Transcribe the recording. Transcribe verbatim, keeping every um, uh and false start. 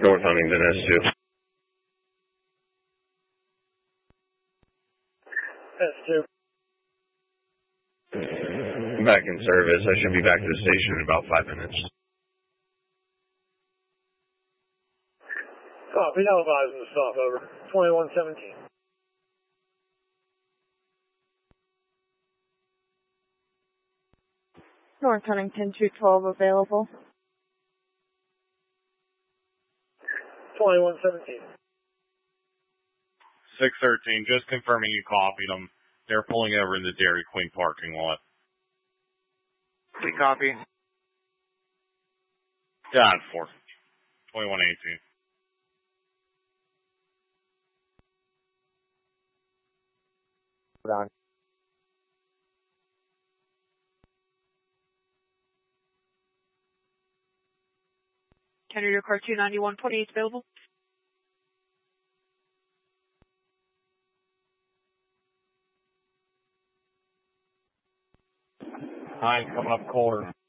North Huntington S two. S two. Back in service. I should be back to the station in about five minutes. Copy. Televising the stop, over. twenty-one seventeen. North Huntington two twelve available. twenty-one seventeen. six thirteen, just confirming you copied them. They're pulling over in the Dairy Queen parking lot. We copy. Yeah, four. twenty-one eighteen. Hold on. Kenner, your car two ninety-one twenty-eight available. Hi, coming up quarter.